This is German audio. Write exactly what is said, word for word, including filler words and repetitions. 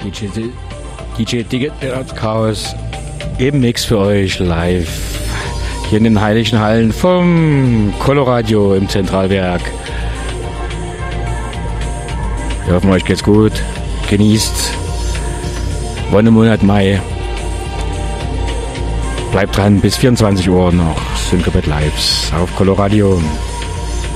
D J, D J Digit Chaos im Mix für euch live hier in den heiligen Hallen vom Coloradio im Zentralwerk. Wir hoffen, euch geht's gut. Genießt Wonnemonat Mai. Bleibt dran bis vierundzwanzig Uhr noch Syncopet Lives auf Coloradio.